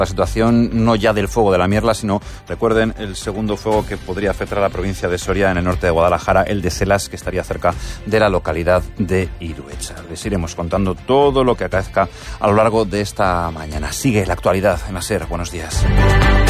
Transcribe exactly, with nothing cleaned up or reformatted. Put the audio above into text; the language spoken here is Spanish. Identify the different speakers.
Speaker 1: La situación no ya del fuego de la Mierla, sino, recuerden, el segundo fuego que podría afectar a la provincia de Soria en el norte de Guadalajara, el de Selas, que estaría cerca de la localidad de Iruecha. Les iremos contando todo lo que acaezca a lo largo de esta mañana. Sigue la actualidad en la SER. Buenos días.